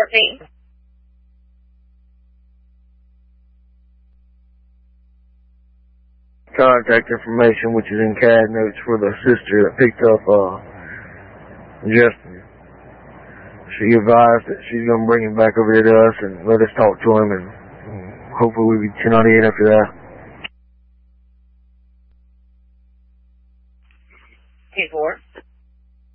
me. Contact information, which is in CAD notes for the sister that picked up Justin. She advised that she's going to bring him back over here to us and let us talk to him, and hopefully we can 1098 after that.